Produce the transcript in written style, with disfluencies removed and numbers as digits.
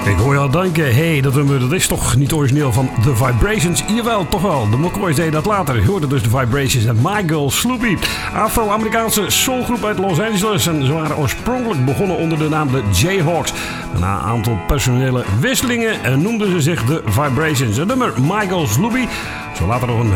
Ik hoor je al denken, dat is toch niet origineel van The Vibrations? Jawel, toch wel. De McCoys deden dat later. Je hoorde dus The Vibrations en My Girl Sloopy. Afro-Amerikaanse soulgroep uit Los Angeles. En ze waren oorspronkelijk begonnen onder de naam de Jayhawks. Na een aantal personele wisselingen noemden ze zich The Vibrations. Het nummer My Girl Sloopy zou later nog een